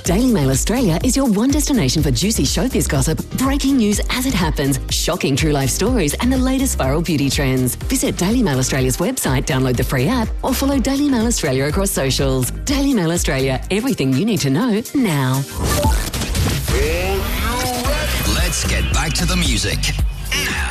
Daily Mail Australia is your one destination for juicy showbiz gossip, breaking news as it happens, shocking true life stories, and the latest viral beauty trends. Visit Daily Mail Australia's website, download the free app, or follow Daily Mail Australia across socials. Daily Mail Australia, everything you need to know now. Let's get back to the music.